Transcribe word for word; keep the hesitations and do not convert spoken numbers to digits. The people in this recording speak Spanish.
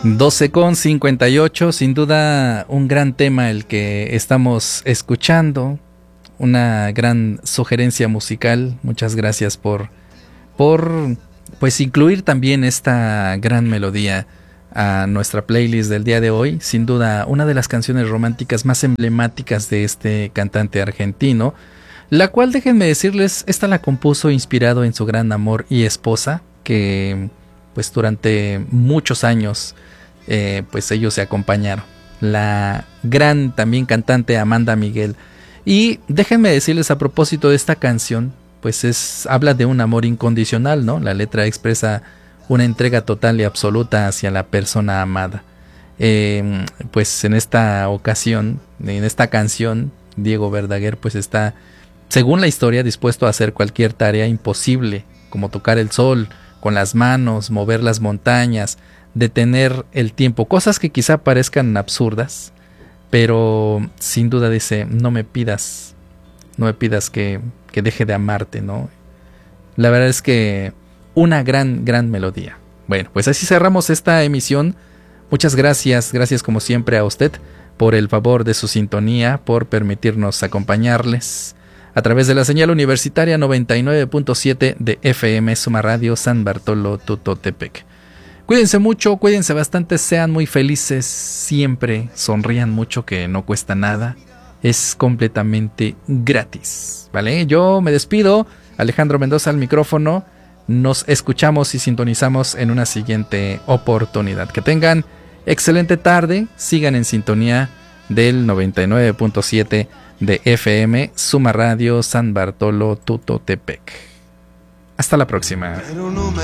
doce con cincuenta y ocho, sin duda un gran tema el que estamos escuchando, una gran sugerencia musical. Muchas gracias por, por pues incluir también esta gran melodía a nuestra playlist del día de hoy. Sin duda una de las canciones románticas más emblemáticas de este cantante argentino, la cual, déjenme decirles, esta la compuso inspirado en su gran amor y esposa, que pues durante muchos años eh, pues ellos se acompañaron, la gran también cantante Amanda Miguel. Y déjenme decirles, a propósito de esta canción, pues es habla de un amor incondicional, ¿no? La letra expresa una entrega total y absoluta hacia la persona amada. Eh, pues en esta ocasión, en esta canción, Diego Verdaguer pues está, según la historia, dispuesto a hacer cualquier tarea imposible, como tocar el sol con las manos, mover las montañas, detener el tiempo, cosas que quizá parezcan absurdas, pero sin duda dice: no me pidas, no me pidas que, que deje de amarte, ¿no? La verdad es que una gran, gran melodía. Bueno, pues así cerramos esta emisión. Muchas gracias, gracias como siempre a usted por el favor de su sintonía, por permitirnos acompañarles a través de la señal universitaria noventa y nueve punto siete de F M Suma Radio San Bartolo Tutotepec. Cuídense mucho, cuídense bastante, sean muy felices, siempre sonrían mucho, que no cuesta nada, es completamente gratis, ¿vale? Yo me despido, Alejandro Mendoza al micrófono, nos escuchamos y sintonizamos en una siguiente oportunidad. Que tengan excelente tarde, sigan en sintonía del noventa y nueve punto siete de F M Suma Radio San Bartolo Tutotepec. Hasta la próxima.